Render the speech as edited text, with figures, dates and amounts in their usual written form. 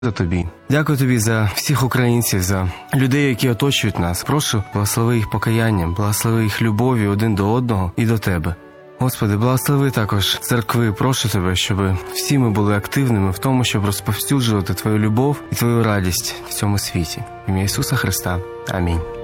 Тобі. Дякую тобі за всіх українців, за людей, які оточують нас. Прошу, благослови їх покаянням, благослови їх любов'ю один до одного і до тебе. Господи, благослови також церкви. Прошу тебе, щоб всі ми були активними в тому, щоб розповсюджувати твою любов і твою радість в цьому світі. В ім'я Ісуса Христа. Амінь.